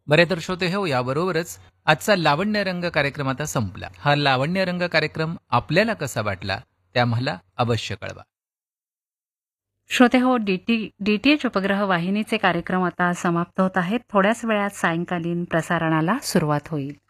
बरे तर श्रोते हो, याबरोबरच आजचा लावण्य रंग कार्यक्रम आता संपला. हा लावण्य रंग कार्यक्रम आपल्याला कसा वाटला ते आम्हाला अवश्य कळवा. श्रोते हो, डीटीएच उपग्रह वाहिनीचे कार्यक्रम आता समाप्त होत आहेत. थोड्याच वेळात सायंकालीन प्रसारणाला सुरुवात होईल.